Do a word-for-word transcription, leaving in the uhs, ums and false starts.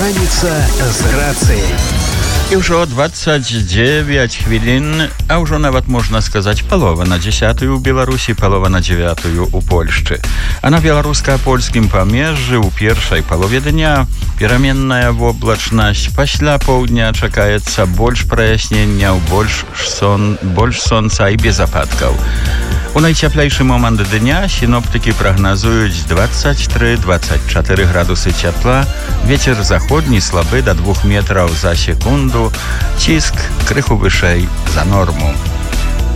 Раніца з рацыяй. І ўжо двадцать девять хвілін, а ўжо нават можна сказаць палова на дзесятую ў Беларусі, палова на дзевятую ў Польшчы. А на беларуска-польскім памежжы ў першай палове дня пераменная воблачнасць. Пасля поўдня чакаецца больш праясненняў, больш сон, больш сонца і без ападкаў. У найцяплейшы момант дня сіноптыкі прагназуюць двадцать три двадцать четыре градусы цяпла, вецер заходні слабы да двух метраў за секунду, ціск крыху вышэй за норму.